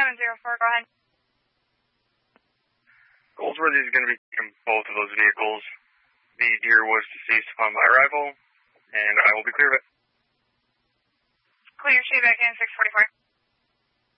704, go ahead. Goldsworthy is going to be in both of those vehicles. The deer was deceased upon my arrival, and I will be clear of it. Clear, stay back in 644.